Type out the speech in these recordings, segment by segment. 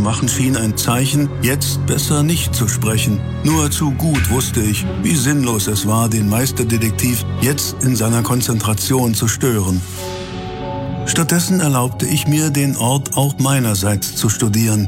machen schien ein Zeichen, jetzt besser nicht zu sprechen. Nur zu gut wusste ich, wie sinnlos es war, den Meisterdetektiv jetzt in seiner Konzentration zu stören. Stattdessen erlaubte ich mir, den Ort auch meinerseits zu studieren.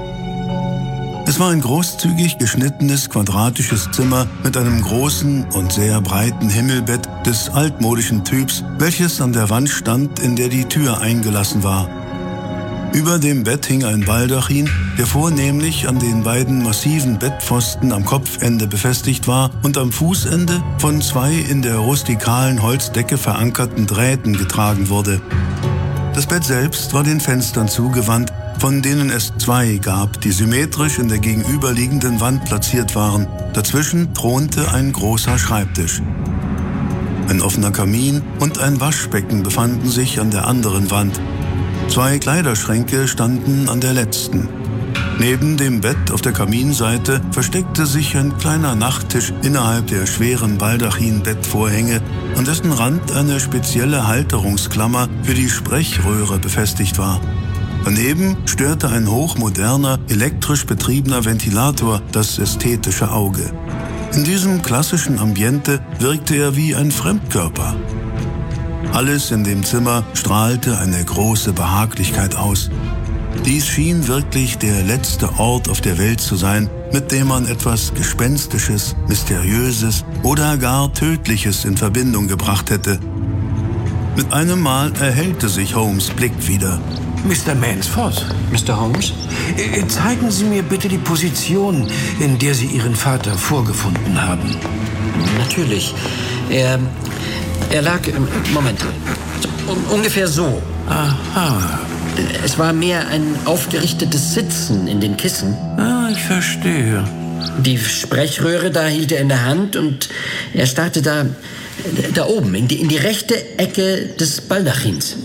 Es war ein großzügig geschnittenes, quadratisches Zimmer mit einem großen und sehr breiten Himmelbett des altmodischen Typs, welches an der Wand stand, in der die Tür eingelassen war. Über dem Bett hing ein Baldachin, der vornehmlich an den beiden massiven Bettpfosten am Kopfende befestigt war und am Fußende von 2 in der rustikalen Holzdecke verankerten Drähten getragen wurde. Das Bett selbst war den Fenstern zugewandt, von denen es 2 gab, die symmetrisch in der gegenüberliegenden Wand platziert waren. Dazwischen thronte ein großer Schreibtisch. Ein offener Kamin und ein Waschbecken befanden sich an der anderen Wand. 2 Kleiderschränke standen an der letzten. Neben dem Bett auf der Kaminseite versteckte sich ein kleiner Nachttisch innerhalb der schweren Baldachin-Bettvorhänge, an dessen Rand eine spezielle Halterungsklammer für die Sprechröhre befestigt war. Daneben störte ein hochmoderner, elektrisch betriebener Ventilator das ästhetische Auge. In diesem klassischen Ambiente wirkte er wie ein Fremdkörper. Alles in dem Zimmer strahlte eine große Behaglichkeit aus. Dies schien wirklich der letzte Ort auf der Welt zu sein, mit dem man etwas Gespenstisches, Mysteriöses oder gar Tödliches in Verbindung gebracht hätte. Mit einem Mal erhellte sich Holmes' Blick wieder. Mr. Mansford. Mr. Holmes? Zeigen Sie mir bitte die Position, in der Sie Ihren Vater vorgefunden haben. Natürlich. Er lag... Moment. Ungefähr so. Aha. Es war mehr ein aufgerichtetes Sitzen in den Kissen. Ah, ich verstehe. Die Sprechröhre da hielt er in der Hand und er starrte da oben, in die rechte Ecke des Baldachins.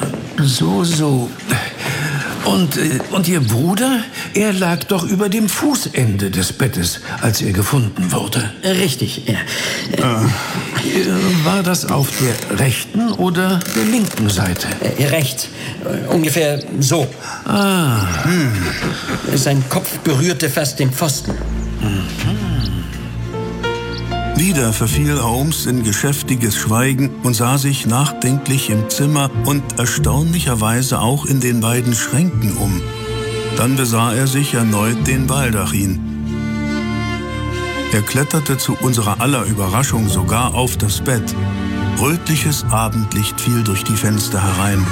So. Und Ihr Bruder, er lag doch über dem Fußende des Bettes, als er gefunden wurde. Richtig, ja. War das auf der rechten oder der linken Seite? Rechts. Ungefähr so. Sein Kopf berührte fast den Pfosten. Wieder verfiel Holmes in geschäftiges Schweigen und sah sich nachdenklich im Zimmer und erstaunlicherweise auch in den beiden Schränken um. Dann besah er sich erneut den Baldachin. Er kletterte zu unserer aller Überraschung sogar auf das Bett. Rötliches Abendlicht fiel durch die Fenster herein.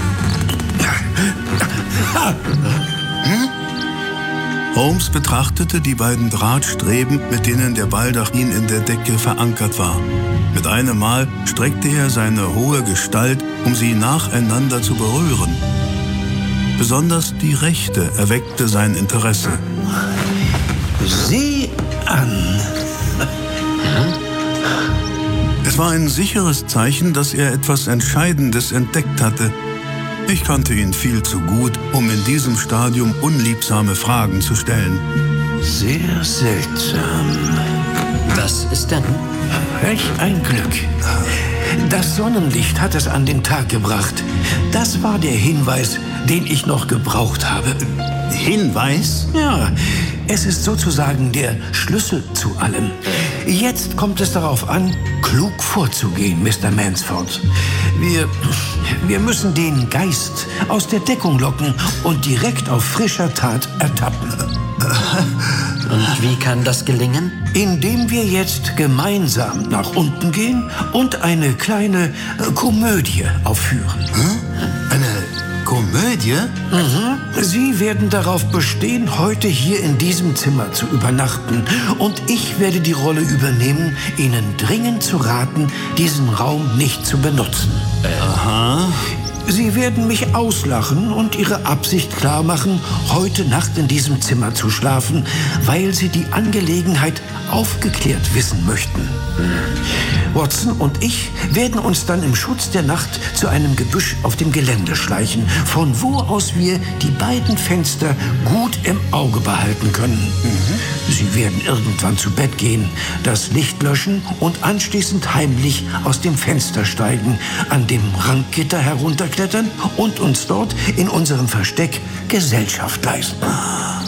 Holmes betrachtete die beiden Drahtstreben, mit denen der Baldachin in der Decke verankert war. Mit einem Mal streckte er seine hohe Gestalt, um sie nacheinander zu berühren. Besonders die rechte erweckte sein Interesse. Sieh an! Es war ein sicheres Zeichen, dass er etwas Entscheidendes entdeckt hatte. Ich kannte ihn viel zu gut, um in diesem Stadium unliebsame Fragen zu stellen. Sehr seltsam. Was ist denn? Welch ein Glück. Das Sonnenlicht hat es an den Tag gebracht. Das war der Hinweis, den ich noch gebraucht habe. Hinweis? Ja, es ist sozusagen der Schlüssel zu allem. Jetzt kommt es darauf an, klug vorzugehen, Mr. Mansford. Wir müssen den Geist aus der Deckung locken und direkt auf frischer Tat ertappen. Und wie kann das gelingen? Indem wir jetzt gemeinsam nach unten gehen und eine kleine Komödie aufführen. Eine Komödie? Sie werden darauf bestehen, heute hier in diesem Zimmer zu übernachten. Und ich werde die Rolle übernehmen, Ihnen dringend zu raten, diesen Raum nicht zu benutzen. Aha. Sie werden mich auslachen und Ihre Absicht klarmachen, heute Nacht in diesem Zimmer zu schlafen, weil Sie die Angelegenheit aufgeklärt wissen möchten. Watson und ich werden uns dann im Schutz der Nacht zu einem Gebüsch auf dem Gelände schleichen, von wo aus wir die beiden Fenster gut im Auge behalten können. Sie werden irgendwann zu Bett gehen, das Licht löschen und anschließend heimlich aus dem Fenster steigen, an dem Ranggitter herunterklettern und uns dort in unserem Versteck Gesellschaft leisten.